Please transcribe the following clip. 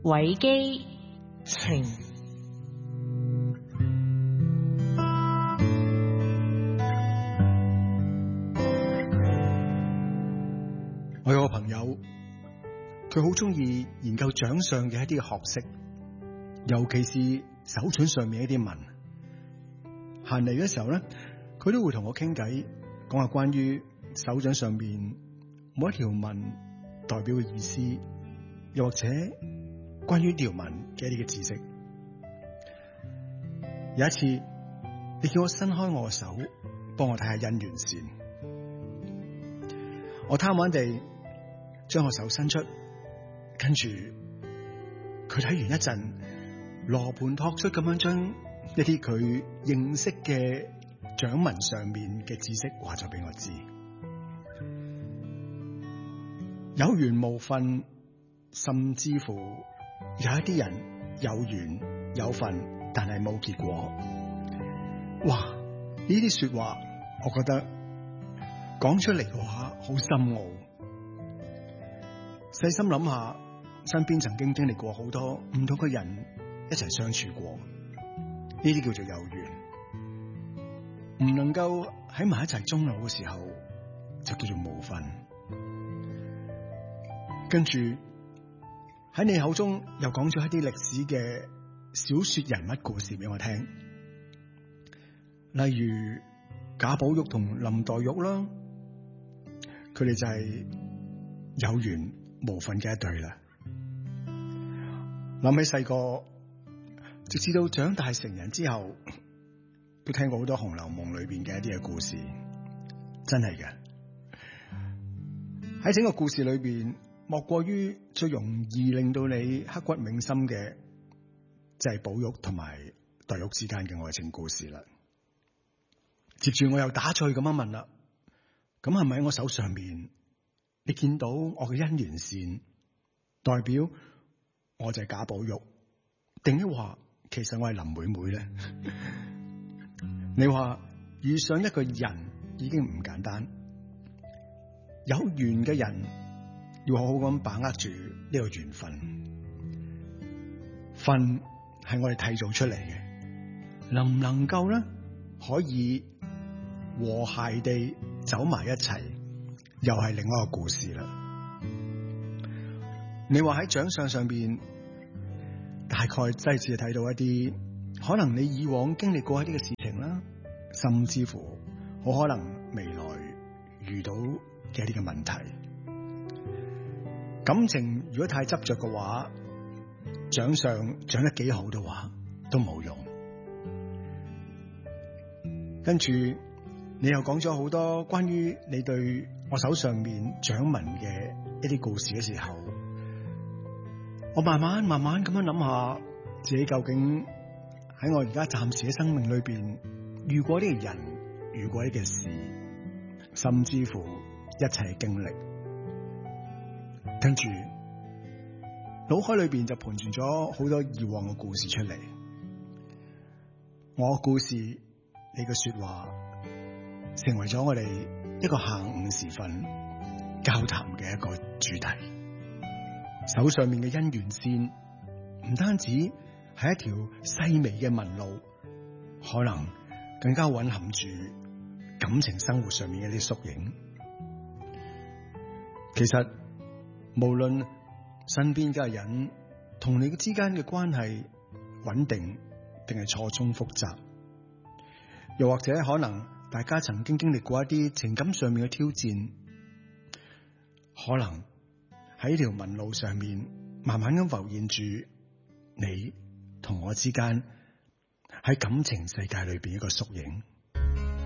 偉基情。 我有個朋友，佢好中意研究掌上嘅一啲學識，尤其是手掌上面一啲紋。閒嚟嘅時候咧，佢都會同我傾偈，講下關於手掌上面每一條紋代表嘅意思，又或者關於條紋嘅一啲嘅知識。有一次，你叫我伸開我嘅手，幫我睇下姻緣線。我貪玩地將我手伸出，跟住佢睇完一陣，羅盤托出咁樣將一啲佢認識嘅掌紋上面嘅知識話咗俾我知。有緣無份，甚至乎有一啲人有緣有份，但係冇結果。哇！呢啲說話，我覺得講出嚟嘅話好深奧。細心諗下，身邊曾經經歷過好多唔同嘅人一齊相處過，呢啲叫做有緣。唔能夠喺埋一齊終老嘅時候，就叫做無份。跟住喺你口中又講咗一啲歷史嘅小說人物故事俾我聽，例如賈寶玉同林黛玉啦，佢哋就係有緣無份嘅一對啦。諗起細個，直至到長大成人之後，都聽過好多《紅樓夢》裏邊嘅一啲嘅故事，真係嘅。喺整個故事裏邊，莫過於最容易令到你刻骨銘心嘅，就係寶玉同埋黛玉之間嘅愛情故事啦。接住我又打趣咁樣問啦，咁係咪喺我手上面，你見到我嘅姻緣線，代表我就係賈寶玉，定係話其實我係林妹妹咧？你話遇上一個人已經唔簡單，有緣嘅人要好好咁把握住呢個緣分。份係我哋締造出嚟嘅，能唔能夠咧可以和諧地走埋一齊，又係另外一個故事啦。你話喺掌相上邊，大概真係只係睇到一啲可能你以往經歷過一啲嘅事情啦，甚至乎好可能未來遇到嘅一啲嘅問題。感情如果太執着嘅話，掌相長得幾好嘅話都冇用。跟住你又講咗好多關於你對我手上面掌紋嘅一啲故事嘅時候，我慢慢咁樣諗下自己究竟喺我而家暫時嘅生命裏邊遇過呢個人，遇過呢件事，甚至乎一切經歷。跟住腦海裏邊就盤旋咗好多以往嘅故事出嚟。我嘅故事，你嘅說話，成為咗我哋一個下午時分交談嘅一個主題。手上面嘅姻緣線唔單止係一條細微嘅紋路，可能更加蘊含住感情生活上面嘅一啲縮影。其實無論身邊嘅人同你之間嘅關係穩定定係錯綜複雜，又或者可能大家曾經經歷過一啲情感上面嘅挑戰，可能喺條紋路上面慢慢咁浮現住你同我之間喺感情世界裏邊一個縮影。